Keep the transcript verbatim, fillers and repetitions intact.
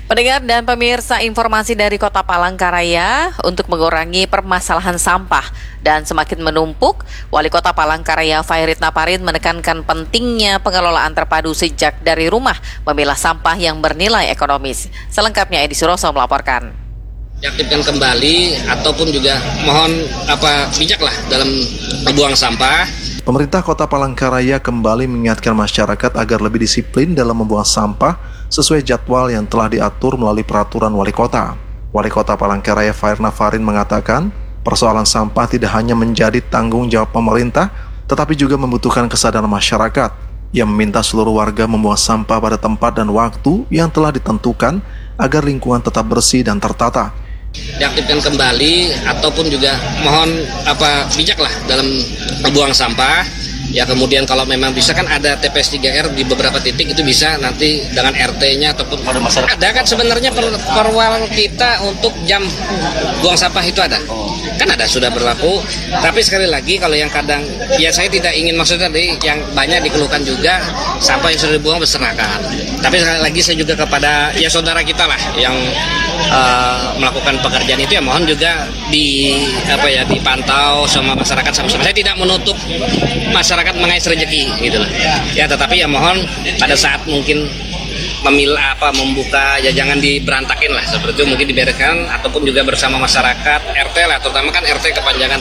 Pendengar dan pemirsa, informasi dari Kota Palangkaraya untuk mengurangi permasalahan sampah dan semakin menumpuk, Wali Kota Palangkaraya Fairit Naparin menekankan pentingnya pengelolaan terpadu sejak dari rumah memilah sampah yang bernilai ekonomis. Selengkapnya Edi Suroso melaporkan. Diaktifkan kembali ataupun juga mohon apa bijaklah dalam membuang sampah. Pemerintah Kota Palangkaraya kembali mengingatkan masyarakat agar lebih disiplin dalam membuang sampah sesuai jadwal yang telah diatur melalui peraturan Wali Kota. Wali Kota Palangkaraya Fairit Naparin mengatakan, persoalan sampah tidak hanya menjadi tanggung jawab pemerintah, tetapi juga membutuhkan kesadaran masyarakat. Ia meminta seluruh warga membuang sampah pada tempat dan waktu yang telah ditentukan agar lingkungan tetap bersih dan tertata. Diaktifkan kembali ataupun juga mohon apa bijaklah dalam membuang sampah. Ya kemudian kalau memang bisa kan ada T P S tiga R di beberapa titik, itu bisa nanti dengan R T-nya ataupun pada masyarakat. Ada kan sebenarnya per, perwal kita untuk jam buang sampah itu ada. Kan ada sudah berlaku. Tapi sekali lagi kalau yang kadang ya saya tidak ingin maksudnya tadi yang banyak dikeluhkan juga sampah yang sudah dibuang berserakan. Tapi sekali lagi saya juga kepada ya saudara kita lah yang uh, melakukan pekerjaan itu ya mohon juga di apa ya dipantau sama masyarakat sama-sama. Saya tidak menutup masyarakat mengais rezeki gitu lah. Ya tetapi ya mohon pada saat mungkin memilah apa membuka ya jangan diberantakin lah, seperti itu mungkin dibereskan ataupun juga bersama masyarakat R T lah, terutama kan R T kepanjangan